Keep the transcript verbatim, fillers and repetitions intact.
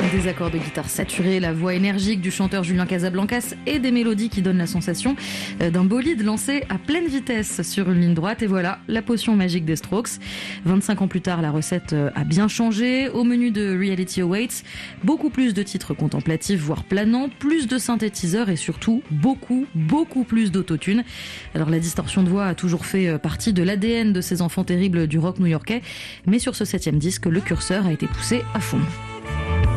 Des accords de guitare saturés, la voix énergique du chanteur Julien Casablancas et des mélodies qui donnent la sensation d'un bolide lancé à pleine vitesse sur une ligne droite. Et voilà, la potion magique des Strokes. vingt-cinq ans plus tard, la recette a bien changé. Au menu de Reality Awaits, beaucoup plus de titres contemplatifs, voire planants, plus de synthétiseurs et surtout beaucoup, beaucoup plus d'autotune. Alors la distorsion de voix a toujours fait partie de l'A D N de ces enfants terribles du rock new-yorkais, mais sur ce septième disque, le curseur a été poussé à fond.